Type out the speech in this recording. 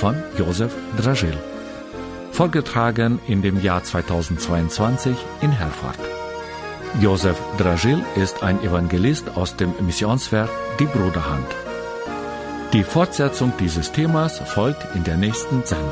von Josef Dragil. Vorgetragen in dem Jahr 2022 in Herford. Josef Dragil ist ein Evangelist aus dem Missionswerk Die Bruderhand. Die Fortsetzung dieses Themas folgt in der nächsten Sendung.